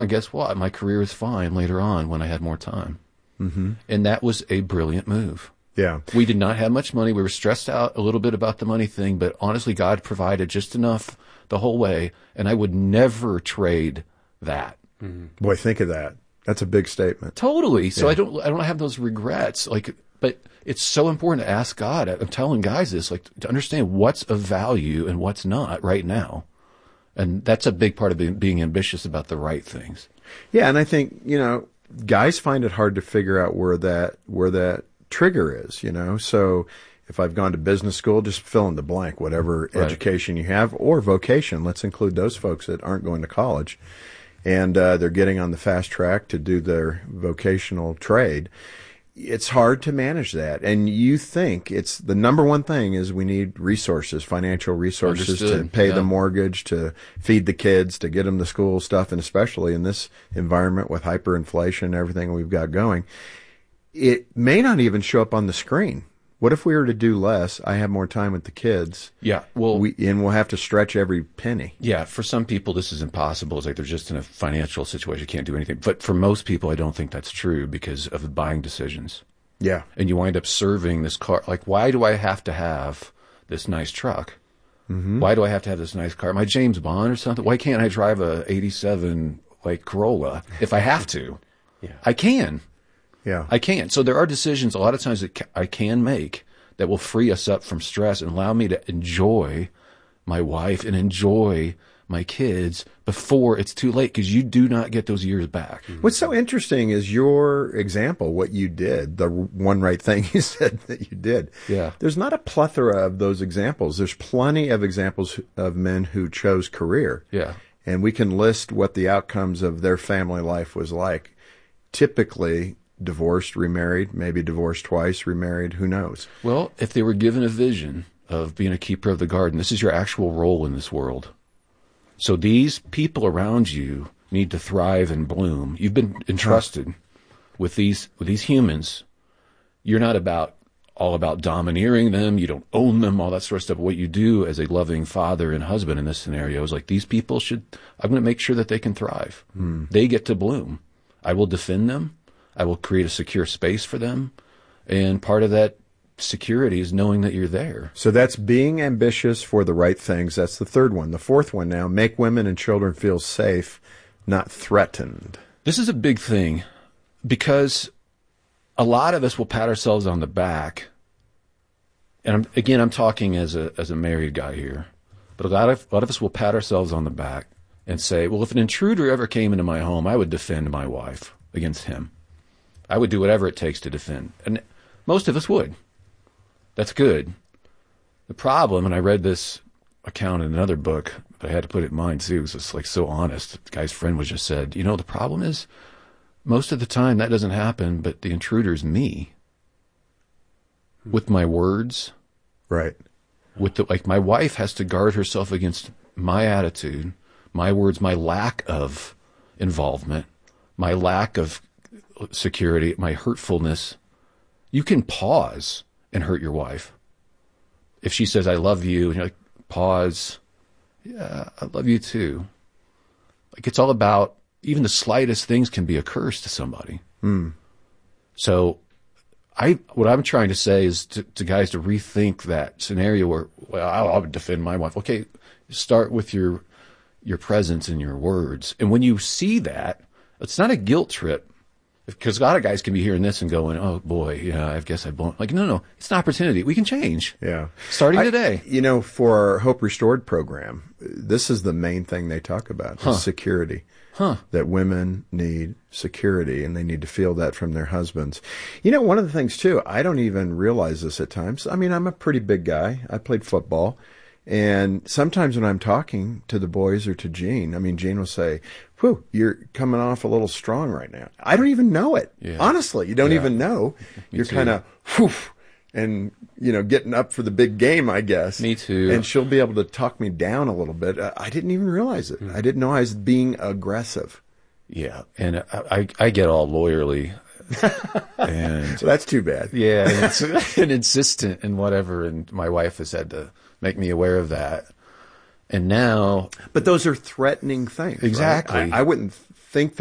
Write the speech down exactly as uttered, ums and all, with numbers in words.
guess what? My career is fine later on when I had more time. Mm-hmm. And that was a brilliant move. Yeah. We did not have much money. We were stressed out a little bit about the money thing, but honestly, God provided just enough the whole way, and I would never trade that. Mm-hmm. Boy, think of that. That's a big statement. Totally. So yeah. I don't I don't have those regrets. Like, but it's so important to ask God. I'm telling guys this, like, to understand what's of value and what's not right now. And that's a big part of being, being ambitious about the right things. Yeah, and I think, you know, guys find it hard to figure out where that where that trigger is, you know. So if I've gone to business school, just fill in the blank, whatever right. education you have, or vocation. Let's include those folks that aren't going to college. And uh, they're getting on the fast track to do their vocational trade. It's hard to manage that. And you think it's the number one thing is we need resources, financial resources Understood. to pay yeah. the mortgage, to feed the kids, to get them to school stuff. And especially in this environment with hyperinflation and everything we've got going, it may not even show up on the screen. What if we were to do less? I have more time with the kids. Yeah, well, we, and we'll have to stretch every penny. Yeah, for some people, this is impossible. It's like they're just in a financial situation, can't do anything. But for most people, I don't think that's true because of the buying decisions. Yeah. And you wind up serving this car. Like, why do I have to have this nice truck? Mm-hmm. Why do I have to have this nice car? My James Bond or something? Why can't I drive a eighty-seven like Corolla if I have to? Yeah. I can. Yeah. I can. So there are decisions a lot of times that I can make that will free us up from stress and allow me to enjoy my wife and enjoy my kids before it's too late, because you do not get those years back. What's so interesting is your example, what you did, the one right thing you said that you did. Yeah. There's not a plethora of those examples. There's plenty of examples of men who chose career. Yeah. And we can list what the outcomes of their family life was like. Typically divorced, remarried, maybe divorced twice, remarried, who knows? Well, if they were given a vision of being a keeper of the garden, this is your actual role in this world. So these people around you need to thrive and bloom. You've been entrusted huh. with these with these humans. You're not about all about domineering them. You don't own them, all that sort of stuff. What you do as a loving father and husband in this scenario is like, these people should, I'm going to make sure that they can thrive. Hmm. They get to bloom. I will defend them. I will create a secure space for them. And part of that security is knowing that you're there. So that's being ambitious for the right things. That's the third one. The fourth one now, make women and children feel safe, not threatened. This is a big thing because a lot of us will pat ourselves on the back. And I'm, again, I'm talking as a as a married guy here. But a lot of a lot of us will pat ourselves on the back and say, well, if an intruder ever came into my home, I would defend my wife against him. I would do whatever it takes to defend. And most of us would. That's good. The problem, and I read this account in another book, but I had to put it in mine too, because it's like so honest. The guy's friend was just said, you know, the problem is most of the time that doesn't happen, but the intruder's me. With my words. Right. With the, like, my wife has to guard herself against my attitude, my words, my lack of involvement, my lack of security, my hurtfulness. You can pause and hurt your wife. If she says, I love you, and you're like, pause. Yeah, I love you too. Like, it's all about, even the slightest things can be a curse to somebody. Mm. So I, what I'm trying to say is to, to guys to rethink that scenario where, well, I'll, I'll defend my wife. Okay, start with your, your presence and your words. And when you see that, it's not a guilt trip. Because a lot of guys can be hearing this and going, oh, boy, yeah, I guess I won't. Like, no, no, it's an opportunity. We can change. Yeah. Starting I, today. You know, for our Hope Restored program, this is the main thing they talk about, huh. is security. Huh. That women need security, and they need to feel that from their husbands. You know, one of the things, too, I don't even realize this at times. I mean, I'm a pretty big guy. I played football. And sometimes when I'm talking to the boys or to Gene, I mean, Gene will say, whew, you're coming off a little strong right now. I don't even know it. Yeah. Honestly, you don't yeah. even know. Me You're kind of, whew, and, you know, getting up for the big game, I guess. Me too. And she'll be able to talk me down a little bit. I didn't even realize it. Mm. I didn't know I was being aggressive. Yeah. And I, I, I get all lawyerly. And so that's too bad. Yeah. And, it's, and insistent and whatever. And my wife has had to make me aware of that. And now. But those are threatening things. Exactly. Right? I, I wouldn't think